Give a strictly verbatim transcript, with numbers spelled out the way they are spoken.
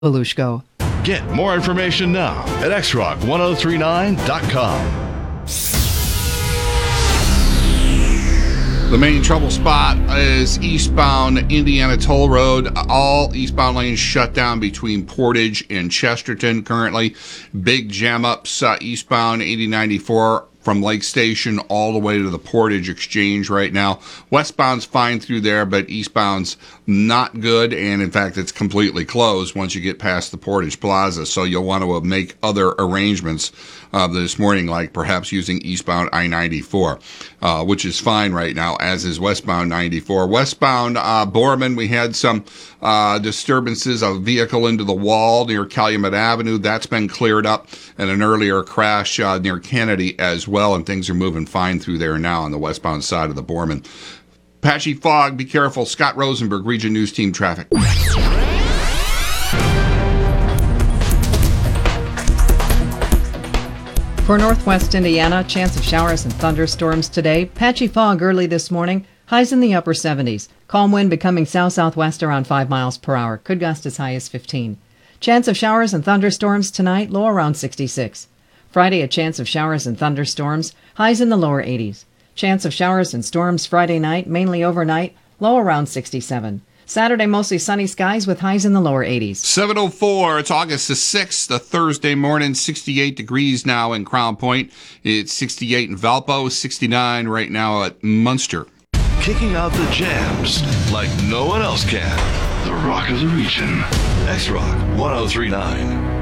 Belushko. Get more information now at x rock ten thirty-nine dot com. The main trouble spot is eastbound Indiana Toll Road. All eastbound lanes shut down between Portage and Chesterton currently. Big jam ups uh, eastbound eighty ninety-four from Lake Station all the way to the Portage Exchange right now. Westbound's fine through there, but eastbound's not good, and in fact, it's completely closed once you get past the Portage Plaza, so you'll want to make other arrangements uh, this morning, like perhaps using eastbound I ninety-four, uh, which is fine right now, as is westbound ninety-four. Westbound uh, Borman, we had some uh, disturbances, a vehicle into the wall near Calumet Avenue. That's been cleared up, and an earlier crash uh, near Kennedy as well, and things are moving fine through there now on the westbound side of the Borman. Patchy fog, be careful. Scott Rosenberg, Region News Team Traffic. For northwest Indiana, chance of showers and thunderstorms today. Patchy fog early this morning. Highs in the upper seventies. Calm wind becoming south-southwest around five miles per hour. Could gust as high as fifteen. Chance of showers and thunderstorms tonight, low around sixty-six. Friday, a chance of showers and thunderstorms. Highs in the lower eighties. Chance of showers and storms Friday night, mainly overnight, low around sixty-seven. Saturday, mostly sunny skies with highs in the lower eighties. seven oh four, it's August the sixth, a Thursday morning, sixty-eight degrees now in Crown Point. It's sixty-eight in Valpo, sixty-nine right now at Munster. Kicking out the jams like no one else can. The Rock of the Region. X Rock ten thirty-nine.